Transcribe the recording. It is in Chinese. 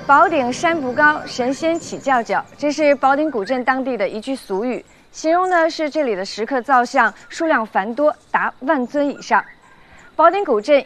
宝顶山不高，神仙起叫脚，这是宝顶古镇当地的一句俗语，形容的是这里的石刻造像数量繁多，达万尊以上。宝顶古镇